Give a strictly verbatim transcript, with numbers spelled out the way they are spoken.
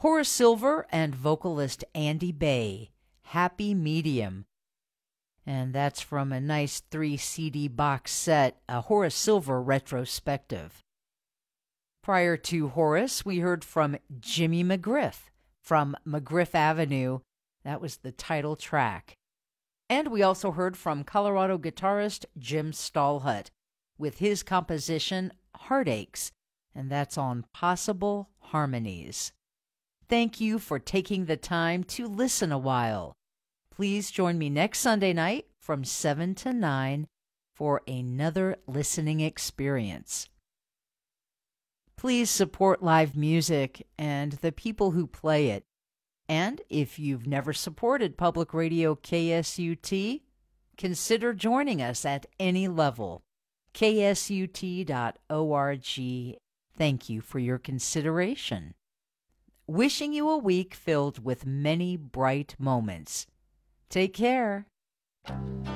Horace Silver and vocalist Andy Bay, Happy Medium. And that's from a nice three C D box set, a Horace Silver retrospective. Prior to Horace, we heard from Jimmy McGriff from McGriff Avenue. That was the title track. And we also heard from Colorado guitarist Jim Stallhut with his composition Heartaches, and that's on Possible Harmonies. Thank you for taking the time to listen a while. Please join me next Sunday night from seven to nine for another listening experience. Please support live music and the people who play it. And if you've never supported Public Radio K S U T, consider joining us at any level. K S U T dot org. Thank you for your consideration. Wishing you a week filled with many bright moments. Take care.